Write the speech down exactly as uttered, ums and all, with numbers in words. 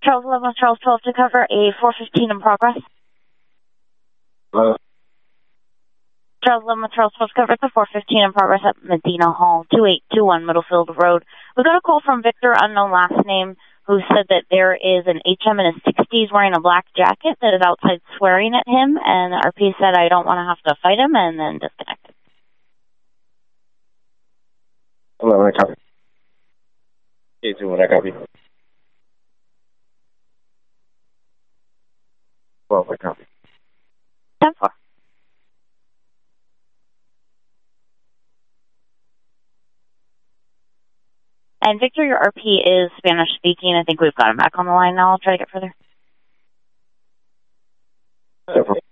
Charles eleven, Charles twelve to cover a four fifteen in progress. Uh, Charles eleven, Charles twelve to cover the four fifteen in progress at Medina Hall, two eight two one Middlefield Road. We got a call from Victor, unknown last name, who said that there is an H M in his sixties wearing a black jacket that is outside swearing at him, and R P said, I don't want to have to fight him, and then disconnected. Hello, I copy. eight two one, I copy. twelve, I copy. ten four. And Victor, your R P is Spanish speaking. I think we've got him back on the line now. I'll try to get further. ten four.